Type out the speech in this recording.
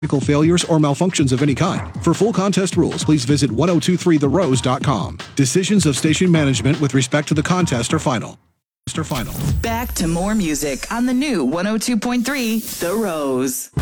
Technical failures or malfunctions of any kind. For full contest rules, please visit 1023therose.com. Decisions of station management with respect to the contest are final. Back to more music on the new 102.3 The Rose.